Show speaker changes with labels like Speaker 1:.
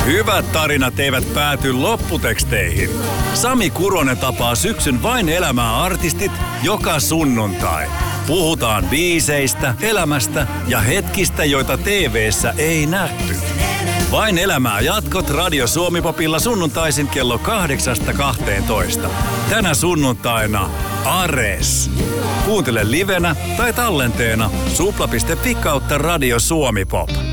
Speaker 1: Hyvät tarinat eivät pääty lopputeksteihin. Sami Kuronen tapaa syksyn Vain elämää -artistit joka sunnuntai. Puhutaan biiseistä, elämästä ja hetkistä, joita TV:ssä ei nähty. Vain elämää -jatkot Radio Suomi-popilla sunnuntaisin kello 8-12. Tänä sunnuntaina Ares. Kuuntele livenä tai tallenteena supla.fi/Radio Suomi Pop.